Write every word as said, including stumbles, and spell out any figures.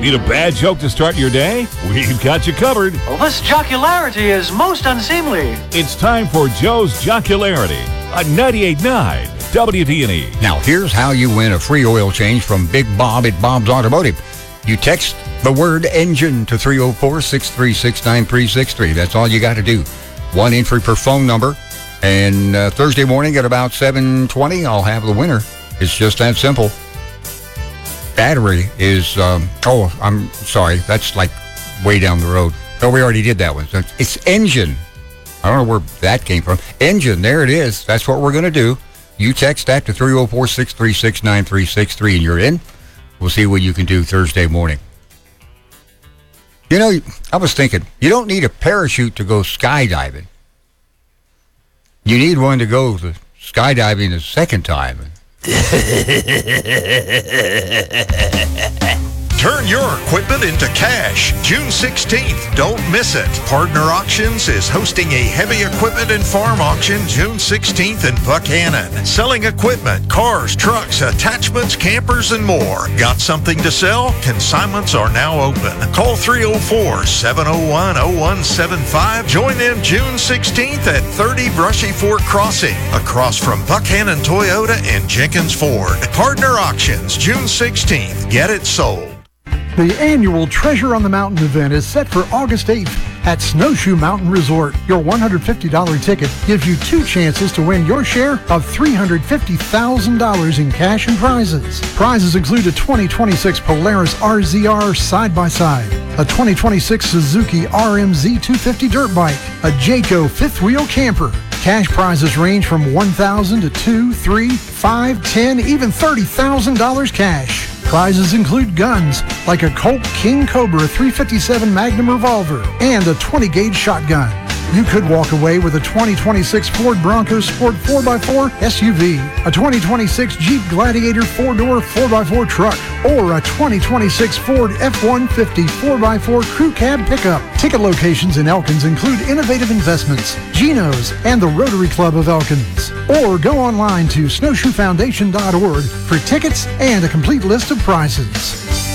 Need a bad joke to start your day? We've got you covered. Well, this jocularity is most unseemly. It's time for Joe's Jocularity on ninety-eight point nine W D and E. Now, here's how you win a free oil change from Big Bob at Bob's Automotive. You text the word engine to three oh four, six three six, nine three six three. That's all you got to do. One entry per phone number. And uh, Thursday morning at about seven twenty, I'll have the winner. It's just that simple. Battery is, um, oh, I'm sorry. That's like way down the road. No, we already did that one. So it's engine. I don't know where that came from. Engine, there it is. That's what we're going to do. You text that to three oh four, six three six, nine three six three, and you're in. We'll see what you can do Thursday morning. You know, I was thinking, you don't need a parachute to go skydiving. You need one to go to skydiving the second time. Turn your equipment into cash June sixteenth. Don't miss it. Partner Auctions is hosting a heavy equipment and farm auction June sixteenth in Buckhannon. Selling equipment, cars, trucks, attachments, campers, and more. Got something to sell? Consignments are now open. Call three oh four, seven oh one, oh one seven five. Join them June sixteenth at thirty Brushy Fork Crossing, across from Buckhannon Toyota and Jenkins Ford. Partner Auctions June sixteenth. Get it sold. The annual Treasure on the Mountain event is set for August eighth at Snowshoe Mountain Resort. Your one hundred fifty dollars ticket gives you two chances to win your share of three hundred fifty thousand dollars in cash and prizes. Prizes include a twenty twenty-six Polaris R Z R side-by-side, a twenty twenty-six Suzuki R M Z two fifty dirt bike, a Jayco fifth wheel camper. Cash prizes range from one thousand dollars to two, three, five, ten, even thirty thousand dollars cash. Prizes include guns like a Colt King Cobra three fifty-seven Magnum revolver and a twenty gauge shotgun. You could walk away with a twenty twenty-six Ford Bronco Sport four by four S U V, a twenty twenty-six Jeep Gladiator four-door four by four truck, or a twenty twenty-six Ford F one fifty four by four crew cab pickup. Ticket locations in Elkins include Innovative Investments, Geno's, and the Rotary Club of Elkins. Or go online to snowshoe foundation dot org for tickets and a complete list of prizes.